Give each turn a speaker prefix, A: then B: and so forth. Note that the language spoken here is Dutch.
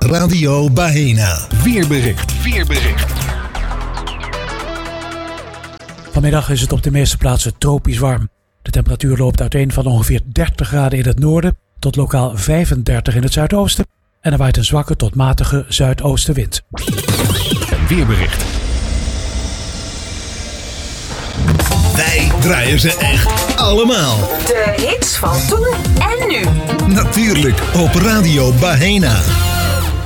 A: Radio Bahena.
B: Weerbericht.
C: Vanmiddag is het op de meeste plaatsen tropisch warm. De temperatuur loopt uiteen van ongeveer 30 graden in het noorden tot lokaal 35 in het zuidoosten. En er waait een zwakke tot matige zuidoostenwind.
B: Een weerbericht.
A: Wij draaien ze echt allemaal.
D: De hits van toen en nu.
A: Natuurlijk op Radio Bahena.